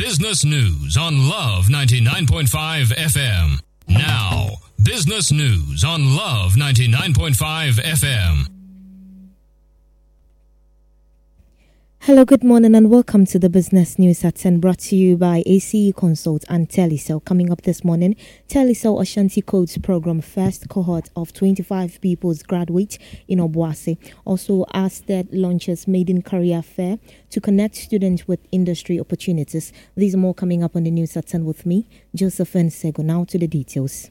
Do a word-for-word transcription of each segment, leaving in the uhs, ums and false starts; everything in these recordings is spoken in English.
Business News on Love ninety-nine point five F M. Now, Business News on Love ninety-nine point five F M. Hello, good morning and welcome to the Business News at ten, brought to you by A C E Consult and Telecel. Coming up this morning, Telecel Ashanti Codes Program first cohort of twenty-five pupils graduate in Obuasi. Also, ASTED launches Maiden Career Fair to connect students with industry opportunities. These are more coming up on the News at ten with me, Josephine Sego. Now to the details.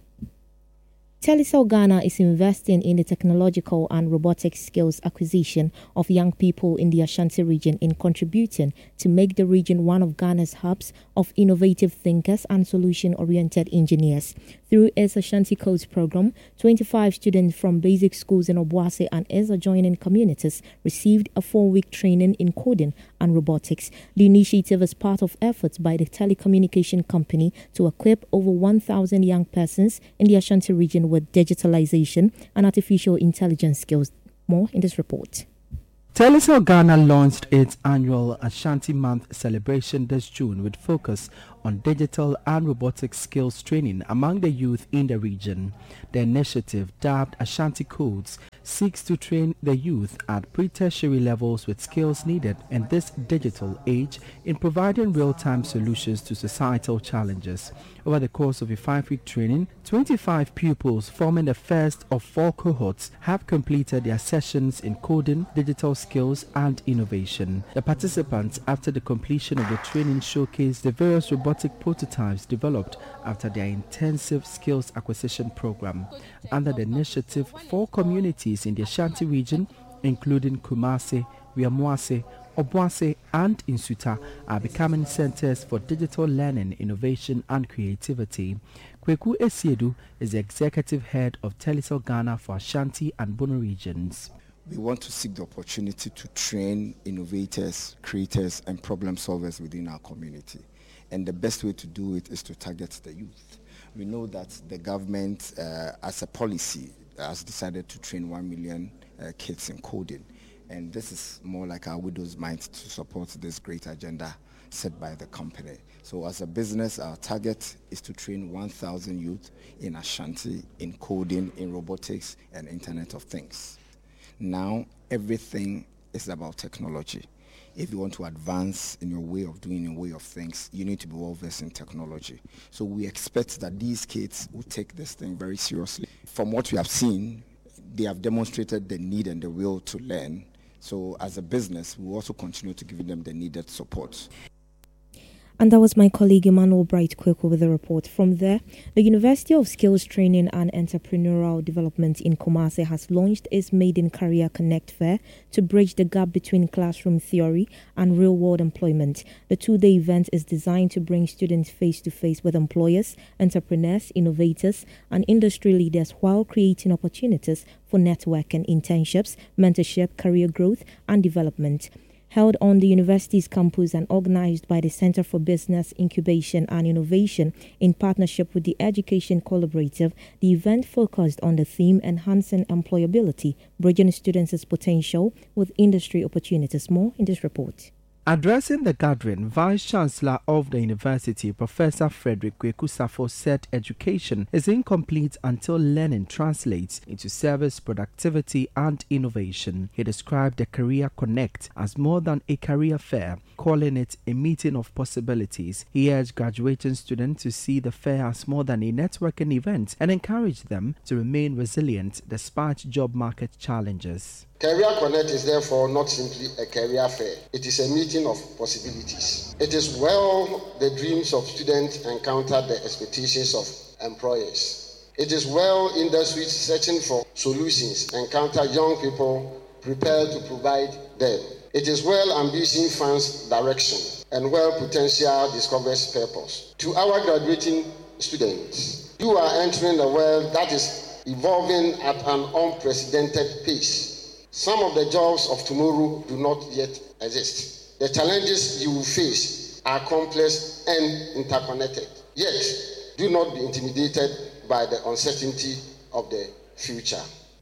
Telecel Ghana is investing in the technological and robotic skills acquisition of young people in the Ashanti region in contributing to make the region one of Ghana's hubs of innovative thinkers and solution-oriented engineers. Through its Ashanti Codes program, twenty-five students from basic schools in Obuasi and its adjoining communities received a four-week training in coding and robotics. The initiative is part of efforts by the telecommunication company to equip over one thousand young persons in the Ashanti region with digitalization and artificial intelligence skills. More in this report. Telecel Ghana launched its annual Ashanti Month celebration this June with focus on digital and robotic skills training among the youth in the region. The initiative, dubbed Ashanti Codes, seeks to train the youth at pre-tertiary levels with skills needed in this digital age in providing real-time solutions to societal challenges. Over the course of a five-week training, twenty-five pupils forming the first of four cohorts have completed their sessions in coding, digital skills and innovation. The participants, after the completion of the training, showcased the various robotic prototypes developed after their intensive skills acquisition program. Under the initiative, four communities in the Ashanti region, including Kumasi, Wiamuase, Obuasi and Insuta, are becoming centers for digital learning, innovation and creativity. Kweku Esiedu is the executive head of Telecel Ghana for Ashanti and Bono regions. We want to seek the opportunity to train innovators, creators and problem solvers within our community. And the best way to do it is to target the youth. We know that the government, uh, as a policy, has decided to train one million uh, kids in coding. And this is more like our widow's mind to support this great agenda set by the company. So as a business, our target is to train one thousand youth in Ashanti, in coding, in robotics, and Internet of Things. Now, everything is about technology. If you want to advance in your way of doing your way of things, you need to be well versed in technology. So we expect that these kids will take this thing very seriously. From what we have seen, they have demonstrated the need and the will to learn. So as a business, we also continue to give them the needed support. And that was my colleague Emmanuel Bright Kweko with the report. From there, the University of Skills Training and Entrepreneurial Development in Kumasi has launched its Maiden Career Connect Fair to bridge the gap between classroom theory and real-world employment. The two-day event is designed to bring students face-to-face with employers, entrepreneurs, innovators, and industry leaders while creating opportunities for networking, internships, mentorship, career growth, and development. Held on the university's campus and organized by the Center for Business Incubation and Innovation in partnership with the Education Collaborative, the event focused on the theme Enhancing Employability, Bridging Students' Potential with Industry Opportunities. More in this report. Addressing the gathering, Vice-Chancellor of the University, Professor Frederick Kweku Safo, said education is incomplete until learning translates into service, productivity and innovation. He described the Career Connect as more than a career fair, calling it a meeting of possibilities. He urged graduating students to see the fair as more than a networking event and encouraged them to remain resilient despite job market challenges. Career Connect is therefore not simply a career fair. It is a meeting of possibilities. It is where the dreams of students encounter the expectations of employers. It is where industries searching for solutions encounter young people prepared to provide them. It is where ambition finds direction and where potential discovers purpose. To our graduating students, you are entering a world that is evolving at an unprecedented pace. Some of the jobs of tomorrow do not yet exist. The challenges you will face are complex and interconnected. Yet, do not be intimidated by the uncertainty of the future.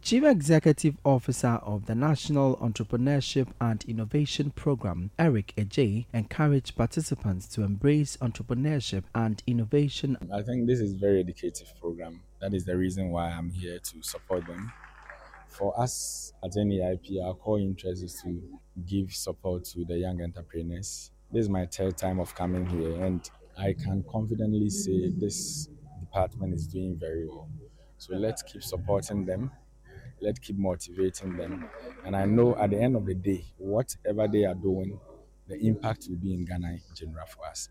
Chief Executive Officer of the National Entrepreneurship and Innovation Program, Eric Ejay, encouraged participants to embrace entrepreneurship and innovation. I think this is a very educative program. That is the reason why I'm here to support them. For us at N A I P, our core interest is to give support to the young entrepreneurs. This is my third time of coming here, and I can confidently say this department is doing very well. So let's keep supporting them. Let's keep motivating them. And I know at the end of the day, whatever they are doing, the impact will be in Ghana in general for us.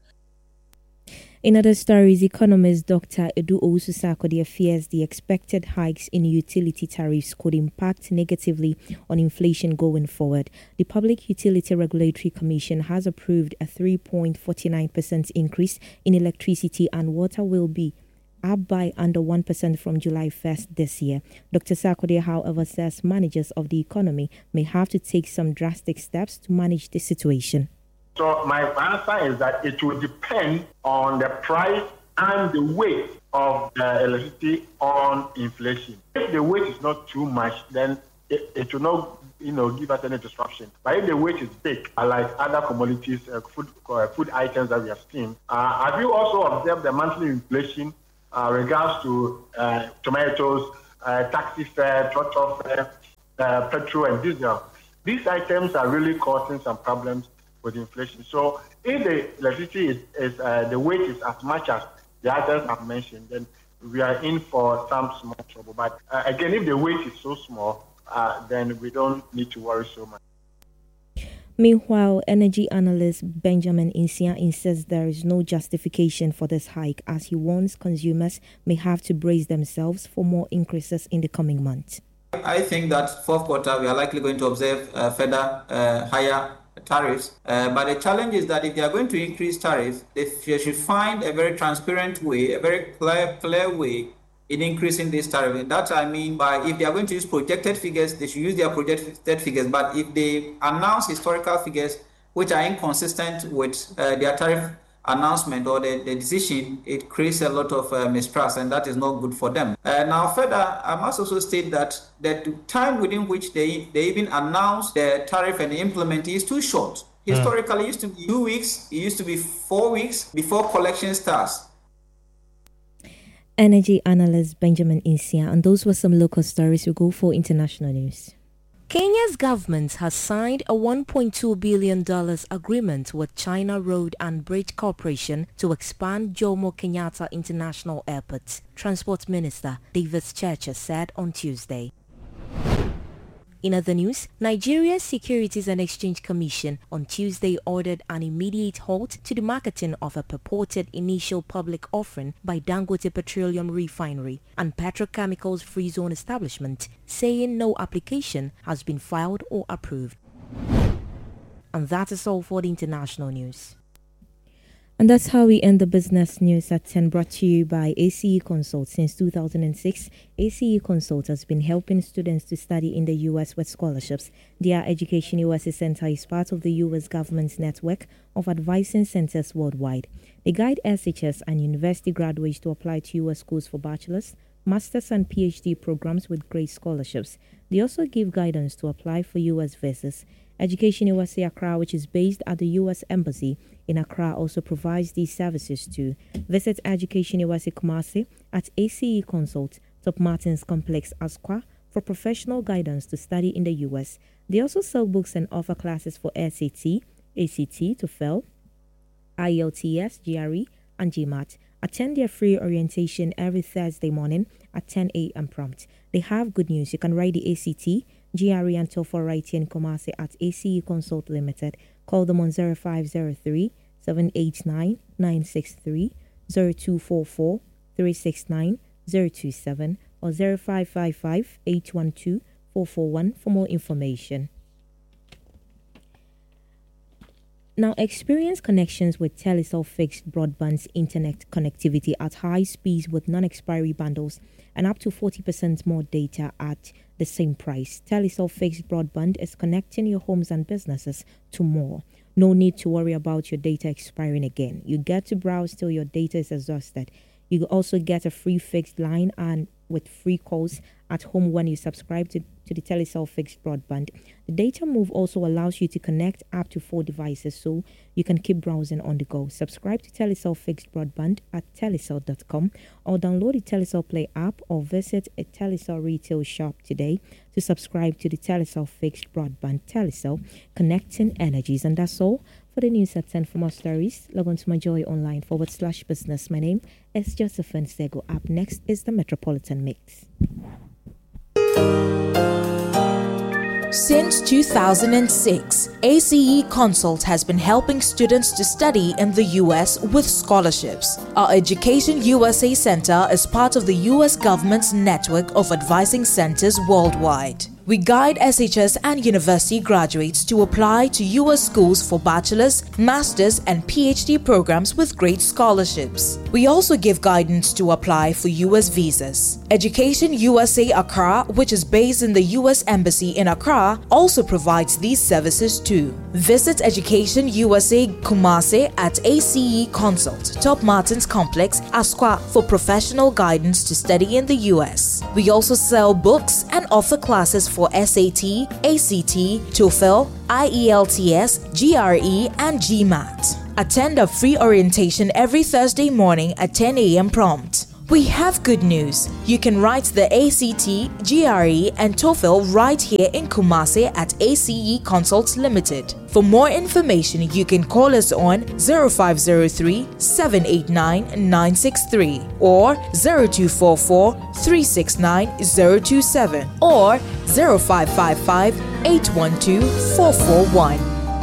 In other stories, economist Doctor Edu Owusu-Sarkodie fears the expected hikes in utility tariffs could impact negatively on inflation going forward. The Public Utility Regulatory Commission has approved a three point four nine percent increase in electricity and water will be up by under one percent from July first this year. Doctor Sarkodie, however, says managers of the economy may have to take some drastic steps to manage the situation. So my answer is that it will depend on the price and the weight of the electricity on inflation. If the weight is not too much, then it, it will not, you know, give us any disruption. But if the weight is big, like other commodities, uh, food uh, food items that we have seen, uh, have you also observed the monthly inflation uh, regards to uh, tomatoes, uh, taxi fare, tractor fare, uh, petrol and diesel? These items are really causing some problems with inflation. So if the electricity is, is uh, the weight is as much as the others have mentioned, then we are in for some small trouble. But uh, again, if the weight is so small, uh, then we don't need to worry so much. Meanwhile, energy analyst Benjamin Insia insists there is no justification for this hike, as he warns consumers may have to brace themselves for more increases in the coming months. I think that fourth quarter we are likely going to observe uh, further uh, higher tariffs, uh, but the challenge is that if they are going to increase tariffs, they should find a very transparent way, a very clear, clear way in increasing this tariff. And that I mean by if they are going to use projected figures, they should use their projected figures. But if they announce historical figures which are inconsistent with uh, their tariff announcement or the, the decision, it creates a lot of uh, mistrust, and that is not good for them. Uh, now further, I must also state that the time within which they, they even announce the tariff and implement is too short. Historically, it used to be two weeks, it used to be four weeks before collection starts. Energy analyst Benjamin Insia, and those were some local stories. We go for international news. Kenya's government has signed a one point two billion dollars agreement with China Road and Bridge Corporation to expand Jomo Kenyatta International Airport, Transport Minister Davis Churcher said on Tuesday. In other news, Nigeria's Securities and Exchange Commission on Tuesday ordered an immediate halt to the marketing of a purported initial public offering by Dangote Petroleum Refinery and Petrochemicals Free Zone Establishment, saying no application has been filed or approved. And that is all for the international news. And that's how we end the business news at ten, brought to you by A C E Consult. Since two thousand six, A C E Consult has been helping students to study in the U S with scholarships. Their Education U S A Center is part of the U S government's network of advising centers worldwide. They guide S H S and university graduates to apply to U S schools for bachelor's, master's and P H D programs with great scholarships. They also give guidance to apply for U S visas. Education U S A Accra, which is based at the U S Embassy in Accra, also provides these services too. Visit Education U S A Kumasi at A C E Consult, Top Martins Complex, Asqua, for professional guidance to study in the U S. They also sell books and offer classes for S A T, A C T, TOEFL, I E L T S, G R E, and GMAT. Attend their free orientation every Thursday morning at ten a.m. prompt. They have good news. You can write the A C T, G R E and TOEFL writing in Kumasi at A C E Consult Limited. Call them on zero five zero three, seven eight nine, nine six three, zero two four four, three six nine, zero two seven or zero five five five, eight one two, four four one for more information. Now, experience connections with Telecel fixed broadband internet connectivity at high speeds with non-expiry bundles and up to forty percent more data at the same price. Telecel fixed broadband is connecting your homes and businesses to more. No need to worry about your data expiring again. You get to browse till your data is exhausted. You also get a free fixed line and with free calls at home when you subscribe to, to the Telecel fixed broadband. The data move also allows you to connect up to four devices so you can keep browsing on the go. Subscribe to Telecel fixed broadband at telecel dot com or download the Telecel Play app or visit a Telecel retail shop today to subscribe to the Telecel fixed broadband. Telecel, connecting energies. And that's all for the news at ten. For more stories, log on to my Joy Online forward slash business. My name is Josephine Sego. Up next is the Metropolitan Mix. Since two thousand six, A C E Consult has been helping students to study in the U S with scholarships. Our Education U S A Center is part of the U S government's network of advising centers worldwide. We guide S H S and university graduates to apply to U S schools for bachelor's, master's, and P H D programs with great scholarships. We also give guidance to apply for U S visas. Education U S A Accra, which is based in the U S Embassy in Accra, also provides these services too. Visit Education U S A Kumasi at A C E Consult, Top Martins Complex, Asqua, for professional guidance to study in the U S. We also sell books and offer classes for S A T, A C T, TOEFL, I E L T S, G R E, and GMAT. Attend a free orientation every Thursday morning at ten a.m. prompt. We have good news. You can write the A C T, G R E, and TOEFL right here in Kumasi at A C E Consults Limited. For more information, you can call us on zero five zero three, seven eight nine, nine six three or zero two four four, three six nine, zero two seven or zero five five five, eight one two, four four one.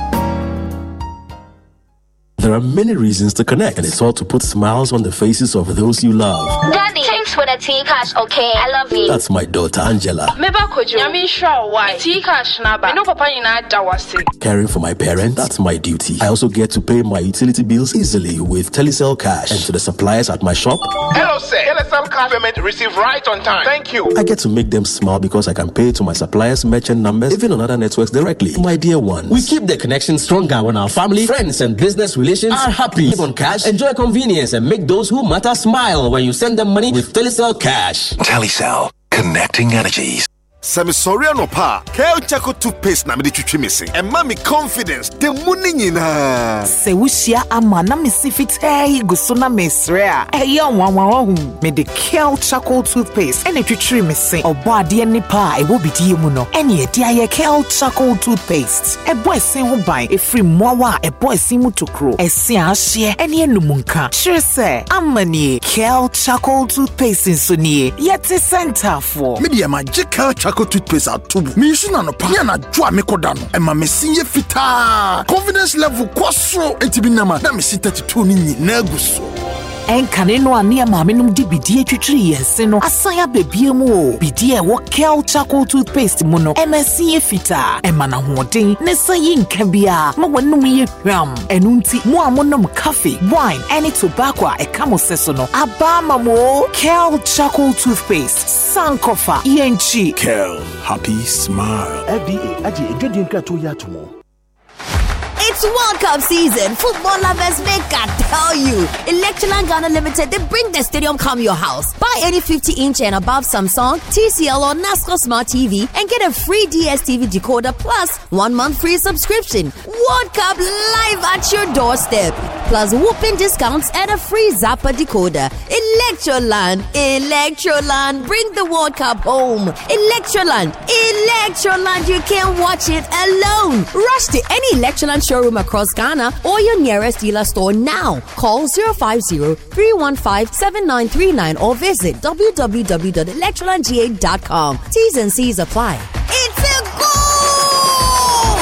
There are many reasons to connect, and it's all to put smiles on the faces of those you love. Daddy, thanks for the tea cash, okay? I love you. That's my daughter, Angela. Caring for my parents, that's my duty. I also get to pay my utility bills easily with Telecel Cash. And to the suppliers at my shop, hello, sir. Telecel Cash payment received right on time. Thank you. I get to make them smile because I can pay to my suppliers' merchant numbers, even on other networks directly. My dear ones, we keep the connection stronger when our family, friends, and business relations are happy. Live on cash, enjoy convenience, and make those who matter smile when you send them money with Telecel Cash. Telecel, connecting energies. Sami Soriano pa, Kale Chaco toothpaste na me de twitwi me se. E ma me confidence de muni nyina. Se wushia ama na me si fitai guso na mesre a. E ye wanwan hu. Me de Kale Chaco toothpaste ene twitwi me se. Obo ade ni pa e wo bidie mu no. Ene e dia ye Kale Chaco toothpaste. E boy sen ho ban e free mowa e boy sin mu tokro. E sen ahye ene enumunka. Sure se amani Kale Chaco toothpaste so nie. Yet center for. Me de magical Chaco toothpaste atubu. Me use na no pa. Ya na dwa me koda no. E ma me sinye fita. Confidence level kwaso entibi na ma. Na me si thirty-two ni nyina guso. Enkane no ane maame num di bidie twitwiri yense no asaya bebie mu o bidie wo Kale Chaco toothpaste mu no M S C fita e mana hoden ne sayi nka bia ma wonum ye hwam enunti mu amonom cafe wine any tobacco e kamo seso no aba mamo Kale Chaco toothpaste sankofa yenchi Kale happy smile. F D A aje edwedin krato ya tomo. It's World Cup season. Football lovers, make I tell you. Electroland Ghana Limited, they bring the stadium come your house. Buy any fifty inch and above Samsung, T C L or NASCO Smart T V and get a free D S T V decoder plus one month free subscription. World Cup live at your doorstep. Plus whooping discounts and a free Zappa decoder. Electroland, Electroland, bring the World Cup home. Electroland, Electroland, you can't watch it alone. Rush to any Electroland showroom across Ghana or your nearest dealer store now. Call zero five zero, three one five, seven nine three nine or visit w w w dot electroland g a dot com. T's and C's apply. It's a goal!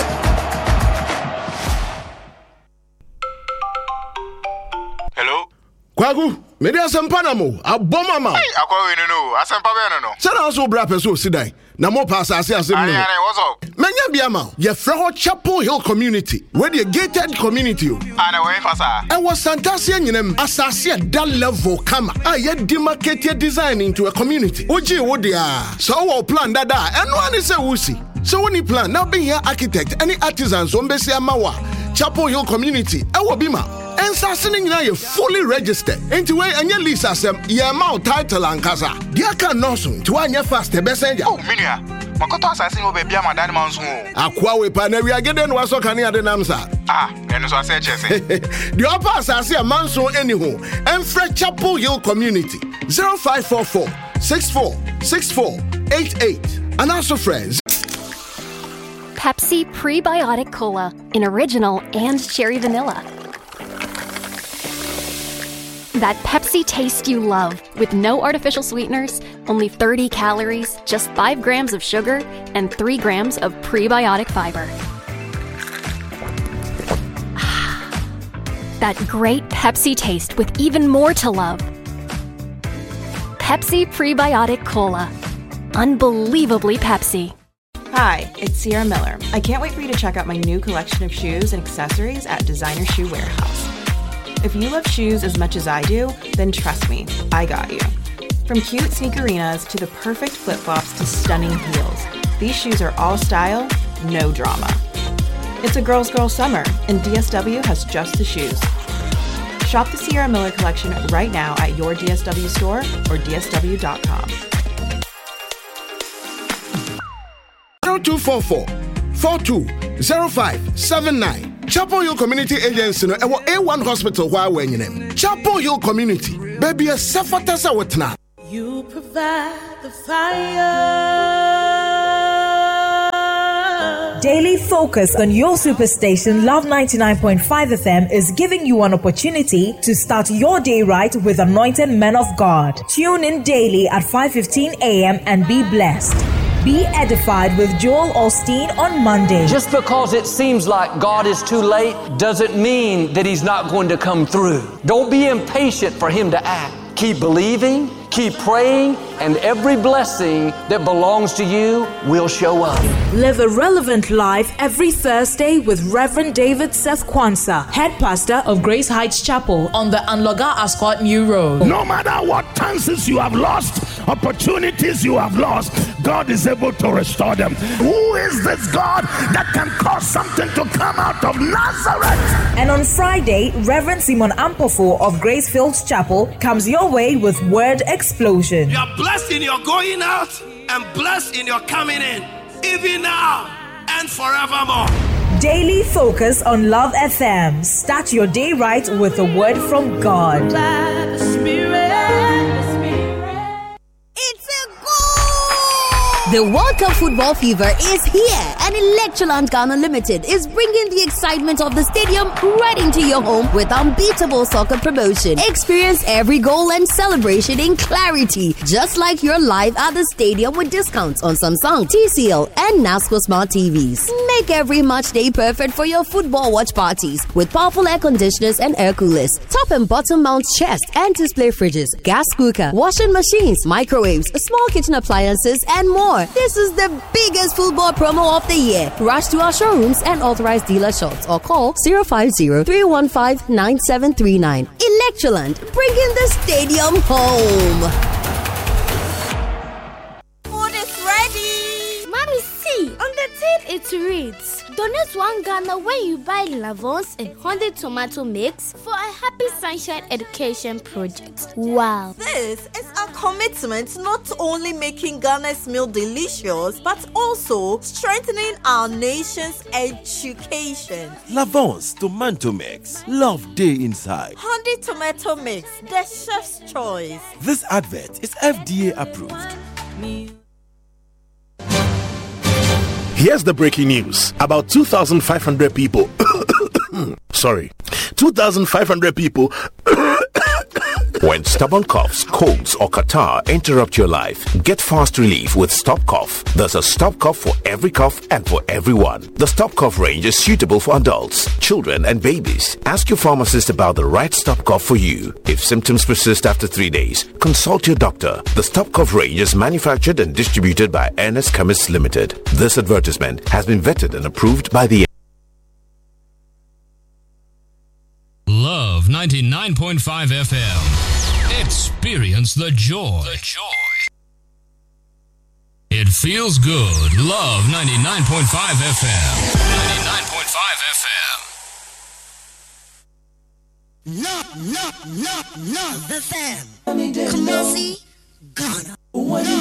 Hello? Kwagu, me de asempa na mo, aboma ma. Hey, akwa we no no, asempa be no no. Se na so bra peso sidai. Na mo pass asase asem no. Aye, aye, what's up? Menya bia ma. Ye freho Chapel Hill community. Where the gated community. Ana we fasa. E was Santasia nyinem asase that level kama. Ah, ye demarcated design into a community. Oji wo dia. So wo plan dada. Eno ani se wusi. So when you plan, now be here architect, any artisans on besi amawa. Chapel Hill community. E wo bima. And Sassining now you fully registered. Into way and your lease as them, your mount title and casa. Dear can no soon to one year fast the messenger. Oh, Minia. Makoto assassin will be a man that man's home. Aqua Paneri again was so can you the Namsa? Ah, and so I said, the upper assassin a man so anyhow. And Fred Chapel Hill Community zero five four four six four six four eight eight. And also friends. Pepsi Prebiotic Cola in original and cherry vanilla. That Pepsi taste you love with no artificial sweeteners, only thirty calories, just five grams of sugar, and three grams of prebiotic fiber. That great Pepsi taste with even more to love. Pepsi Prebiotic Cola. Unbelievably Pepsi. Hi, it's Sierra Miller. I can't wait for you to check out my new collection of shoes and accessories at Designer Shoe Warehouse. If you love shoes as much as I do, then trust me, I got you. From cute sneakerinas to the perfect flip-flops to stunning heels, these shoes are all style, no drama. It's a girl's girl summer, and D S W has just the shoes. Shop the Sierra Miller collection right now at your D S W store or D S W dot com. zero two four four four two zero five seven nine. Chapel Hill Community Agency no ewo A one Hospital wa we nyinem. Chapel Hill Community baby a safatasa wetna. You provide the fire. Daily focus on your superstation Love ninety-nine point five F M is giving you an opportunity to start your day right with anointed men of God. Tune in daily at five fifteen a.m. and be blessed. Be edified with Joel Osteen on Monday. Just because it seems like God is too late doesn't mean that He's not going to come through. Don't be impatient for Him to act. Keep believing, keep praying, and every blessing that belongs to you will show up. Live a relevant life every Thursday with Reverend David Seth Kwanzaa, head pastor of Grace Heights Chapel on the Anloga Ascot New Road. No matter what chances you have lost, opportunities you have lost, God is able to restore them. Who is this God that can cause something to come out of Nazareth? And on Friday, Reverend Simon Ampofo of Grace Fields Chapel comes your way with Word Explosion. You are blessed in your going out and blessed in your coming in, even now and forevermore. Daily focus on Love F M. Start your day right with a word from God. The World Cup football fever is here, and Electroland Ghana Limited is bringing the excitement of the stadium right into your home with unbeatable soccer promotion. Experience every goal and celebration in clarity, just like you're live at the stadium with discounts on Samsung, T C L, and NASCO Smart T Vs. Make every match day perfect for your football watch parties with powerful air conditioners and air coolers, top and bottom mount chest and display fridges, gas cooker, washing machines, microwaves, small kitchen appliances, and more. This is the biggest football promo of the year. Rush to our showrooms and authorized dealer shops or call zero five zero, three one five, nine seven three nine. Electroland, bringing the stadium home. Food is ready. Mommy, see, on the tin it reads, donate one Ghana when you buy Lavons and Honda tomato mix for a Happy Sunshine Education project. Wow. This is a commitment not only making Ghana's meal delicious, but also strengthening our nation's education. Lavons tomato mix. Love day inside. Honda tomato mix, the chef's choice. This advert is F D A approved. Here's the breaking news. About two thousand five hundred people sorry two thousand five hundred people when stubborn coughs, colds, or catarrh interrupt your life, get fast relief with Stop Cough. There's a Stop Cough for every cough and for everyone. The Stop Cough range is suitable for adults, children, and babies. Ask your pharmacist about the right Stop Cough for you. If symptoms persist after three days, consult your doctor. The Stop Cough range is manufactured and distributed by Ernest Chemists Limited. This advertisement has been vetted and approved by the Love ninety-nine point five F M. Experience the joy. The joy. It feels good. Love ninety-nine point five F M. ninety-nine point five F M. Love, love, love, love F M. Kumasi, Ghana.